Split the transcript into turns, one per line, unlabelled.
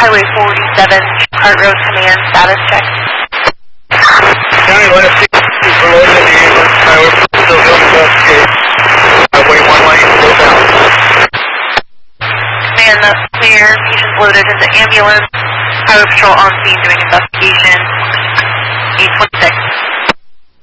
Highway 47, Hart Road Command, status check.
County last 6 is loaded in the ambulance. Highway still doing investigate. Highway 1 lane, still down.
Command, that's clear. Patients loaded in the ambulance. Highway Patrol on scene doing investigation. 826.